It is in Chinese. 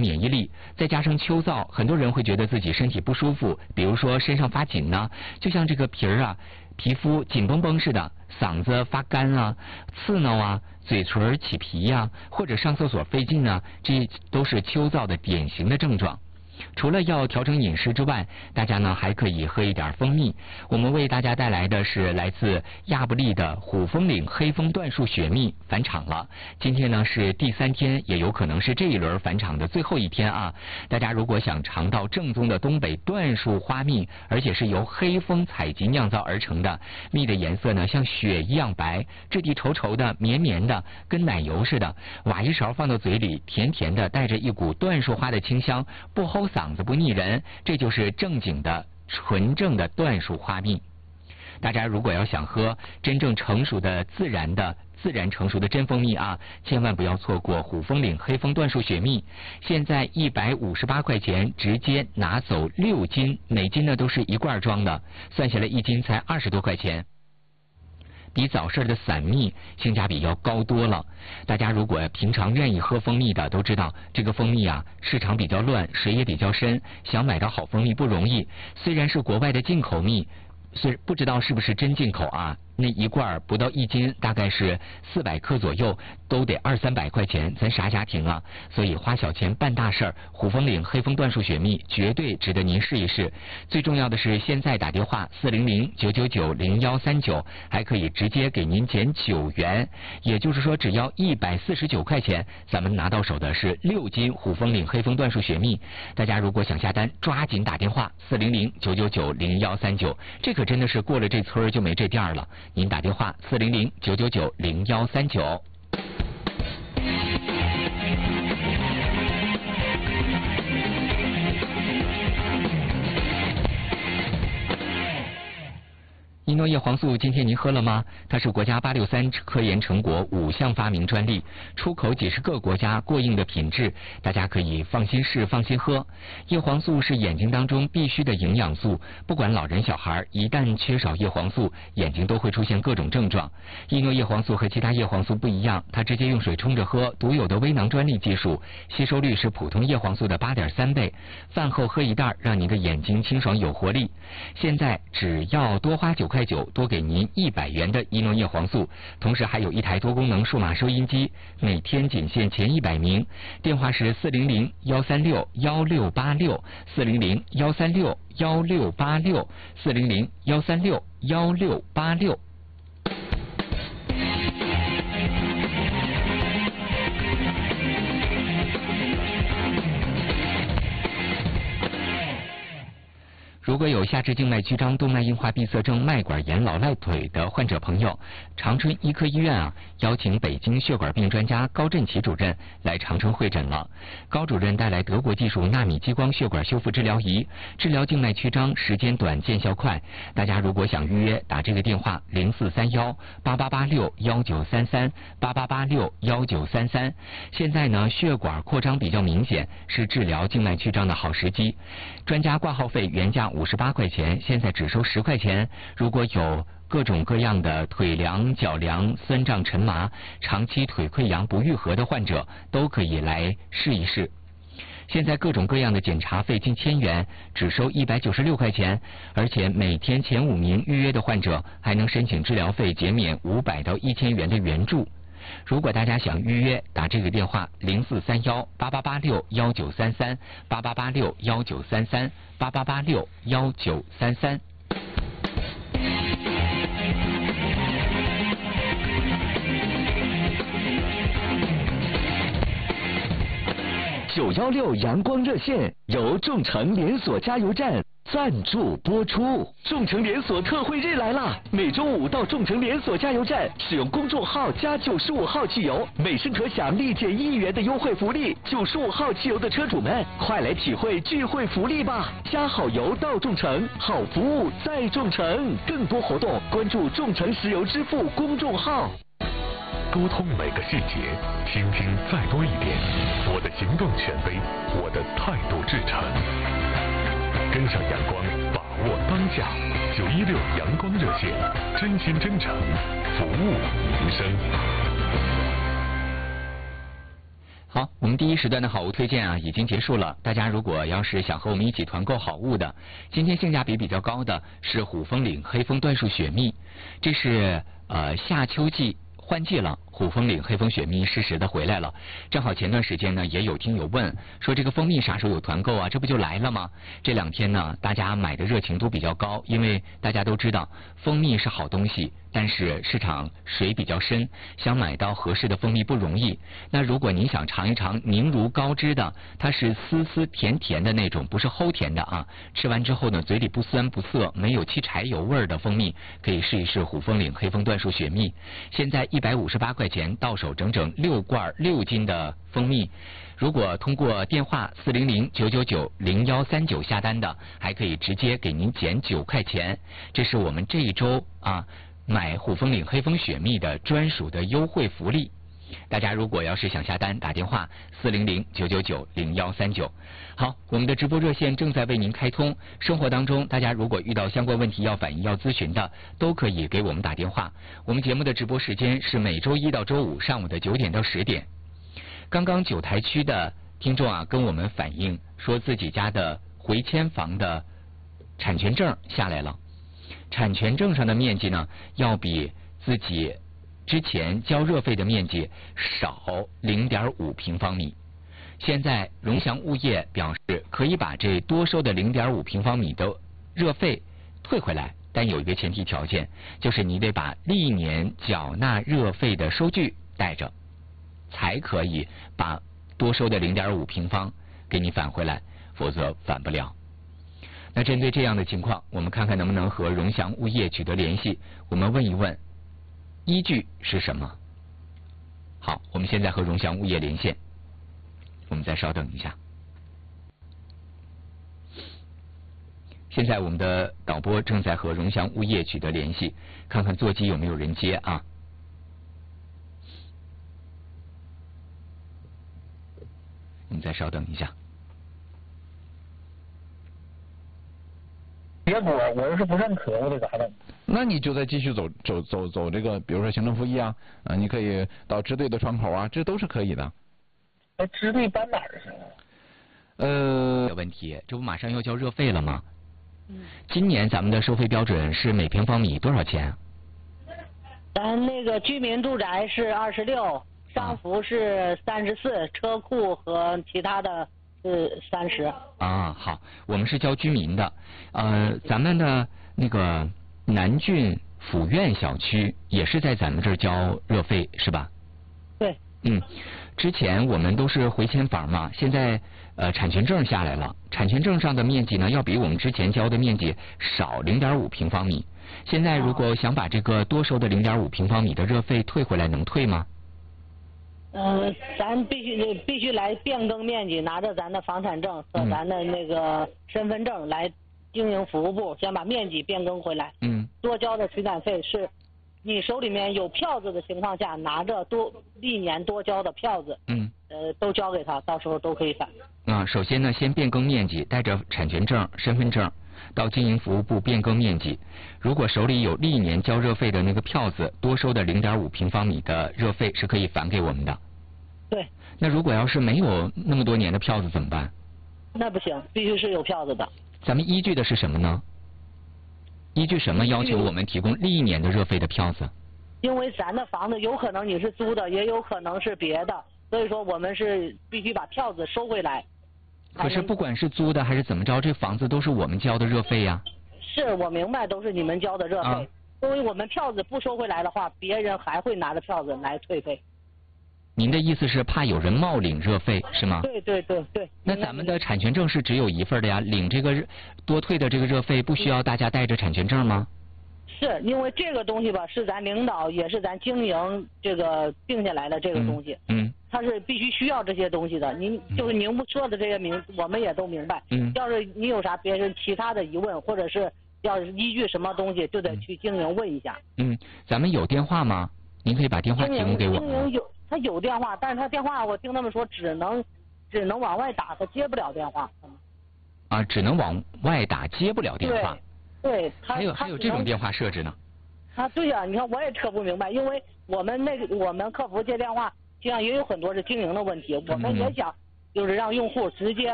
免疫力，再加上秋燥，很多人会觉得自己身体不舒服，比如说身上发紧呢，就像这个皮肤紧绷绷似的，嗓子发干啊、刺挠啊、嘴唇起皮呀，或者上厕所费劲啊，这都是秋燥的典型的症状。除了要调整饮食之外，大家呢还可以喝一点蜂蜜。我们为大家带来的是来自亚布力的虎风岭黑蜂椴树雪蜜返场了。今天呢是第3天，也有可能是这一轮返场的最后一天啊。大家如果想尝到正宗的东北椴树花蜜，而且是由黑蜂采集酿造而成的，蜜的颜色呢像雪一样白，质地稠稠的、绵绵的，跟奶油似的。挖一勺放到嘴里，甜甜的，带着一股椴树花的清香，不齁嗓子不腻人，这就是正经的纯正的椴树花蜜。大家如果要想喝真正成熟的自然成熟的真蜂蜜啊，千万不要错过虎风岭黑蜂椴树雪蜜。现在158块钱直接拿走6斤，每斤呢都是1罐装的，算下来1斤才20多块钱。比早市的散蜜性价比要高多了。大家如果平常愿意喝蜂蜜的都知道，这个蜂蜜啊市场比较乱，水也比较深，想买到好蜂蜜不容易。虽然是国外的进口蜜，不知道是不是真进口啊，那1罐不到1斤，大概是400克左右，都得200-300块钱，咱啥家庭啊？所以花小钱办大事儿，虎风岭黑蜂椴树雪蜜绝对值得您试一试。最重要的是，现在打电话400-999-0139，还可以直接给您减9元，也就是说只要149块钱，咱们拿到手的是6斤虎风岭黑蜂椴树雪蜜。大家如果想下单，抓紧打电话400-999-0139，这可真的是过了这村就没这店了。您打电话400-999-0139。伊诺叶黄素今天您喝了吗？它是国家863科研成果5项发明专利，出口几10个国家，过硬的品质，大家可以放心试放心喝。叶黄素是眼睛当中必须的营养素，不管老人小孩，一旦缺少叶黄素，眼睛都会出现各种症状。伊诺叶黄素和其他叶黄素不一样，它直接用水冲着喝，独有的微囊专利技术，吸收率是普通叶黄素的8.3倍。饭后喝1袋，让您的眼睛清爽有活力。现在只要多花9块9，多给您100元的伊诺叶黄素，同时还有一台多功能数码收音机，每天仅限前100名。电话是400-136-1686 400-136-1686 400-136-1686。如果有下肢静脉曲张、动脉硬化闭塞症、脉管炎、老赖腿的患者朋友，长春医科医院邀请北京血管病专家高振奇主任来长春会诊了。高主任带来德国技术纳米激光血管修复治疗仪，治疗静脉曲张，时间短，见效快。大家如果想预约，打这个电话0431-8886-1933 8886-1933。现在呢，血管扩张比较明显，是治疗静脉曲张的好时机。专家挂号费原价58块钱，现在只收10块钱。如果有各种各样的腿凉、脚凉、酸胀、沉麻、长期腿溃疡不愈合的患者，都可以来试一试。现在各种各样的检查费近1000元，只收196块钱，而且每天前5名预约的患者还能申请治疗费减免500到1000元的援助。如果大家想预约，打这个电话0431-8886-1933 8886-1933 8886-1933。 916阳光热线由众诚连锁加油站赞助播出。众诚连锁特惠日来啦！每周5到众诚连锁加油站使用公众号加95号汽油，每升可享立减1元的优惠福利。95号汽油的车主们，快来体会聚会福利吧！加好油到众诚，好服务在众诚。更多活动关注众诚石油支付公众号。 沟通每个细节，倾听再多一点。我的行动权威，我的态度至诚。跟上阳光，把握当下。916阳光热线，真心真诚，服务民生。 好，我们第一时段的好物推荐啊已经结束了。大家如果要是想和我们一起团购好物的，今天性价比比较高的是虎风岭黑蜂椴树雪蜜，这是夏秋季换季了，虎风岭黑蜂雪蜜适时的回来了。正好前段时间呢，也有听友问说这个蜂蜜啥时候有团购啊？这不就来了吗？这2天呢，大家买的热情都比较高，因为大家都知道蜂蜜是好东西，但是市场水比较深，想买到合适的蜂蜜不容易。那如果您想尝一尝宁如高脂的，它是丝丝甜甜的那种，不是齁甜的啊，吃完之后呢，嘴里不酸不涩，没有汽柴油味的蜂蜜，可以试一试虎风岭黑蜂椴树雪蜜。现在158块钱到手整整6罐6斤的蜂蜜。如果通过电话400-999-0139下单的，还可以直接给您减9块钱。这是我们这一周买虎风岭黑蜂雪蜜的专属的优惠福利。大家如果要是想下单，打电话400-999-0139。好，我们的直播热线正在为您开通。生活当中，大家如果遇到相关问题要反映、要咨询的，都可以给我们打电话。我们节目的直播时间是每周1到周5上午的9点到10点。刚刚9台区的听众跟我们反映说，自己家的回迁房的产权证下来了，产权证上的面积呢，要比自己之前交热费的面积少0.5平方米。现在荣祥物业表示可以把这多收的0.5平方米的热费退回来，但有一个前提条件，就是你得把历年缴纳热费的收据带着，才可以把多收的0.5平方给你返回来，否则返不了。那针对这样的情况，我们看看能不能和荣祥物业取得联系，我们问一问依据是什么。好，我们现在和荣祥物业连线，我们再稍等一下。现在我们的导播正在和荣祥物业取得联系，看看座机有没有人接啊。我们再稍等一下。 结果我要是不认可，我得咋整？ 那你就再继续走这个，比如说行政复议啊，你可以到支队的窗口啊，这都是可以的。 那支队搬哪儿去了？ 有问题，这不马上要交热费了吗？今年咱们的收费标准是每平方米多少钱？ 咱那个居民住宅是26，商服是34，车库和其他的是30。 好，我们是交居民的。咱们的那个南郡府院小区也是在咱们这儿交热费是吧？ 对。 之前我们都是回迁房嘛，现在产权证下来了，产权证上的面积呢要比我们之前交的面积少0.5平方米。现在如果想把这个多收的0.5平方米的热费退回来，能退吗？ 咱必须来变更面积，拿着咱的房产证和咱的那个身份证来经营服务部，先把面积变更回来。多交的取暖费是你手里面有票子的情况下，拿着历年多交的票子，都交给他，到时候都可以返。 首先呢，先变更面积，带着产权证、身份证到经营服务部变更面积。如果手里有历年交热费的那个票子，多收的0.5平方米的热费是可以返给我们的。 对。 那如果要是没有那么多年的票子怎么办？ 那不行，必须是有票子的。 咱们依据的是什么呢？依据什么要求我们提供历年的热费的票子？ 因为咱的房子有可能你是租的，也有可能是别的，所以说我们是必须把票子收回来。 可是不管是租的还是怎么着，这房子都是我们交的热费呀。 是我明白，都是你们交的热费。因为我们票子不收回来的话，别人还会拿着票子来退费。 您的意思是怕有人冒领热费是吗？ 对。 那咱们的产权证是只有一份的呀，领这个多退的这个热费不需要大家带着产权证吗？ 是因为这个东西吧，是咱领导也是咱经营这个定下来的这个东西。它是必须需要这些东西的。您就是您说的这些我们也都明白。要是你有啥别人其他的疑问，或者是要是依据什么东西，就得去经营问一下。 咱们有电话吗？您可以把电话提供给我。 经营他有电话，但是他电话我听他们说只能往外打，他接不了电话。 只能往外打，接不了电话。 对， 还有这种电话设置呢？ 对呀，你看我也扯不明白，因为我们客服接电话，其际上也有很多是经营的问题，我们也想就是让用户直接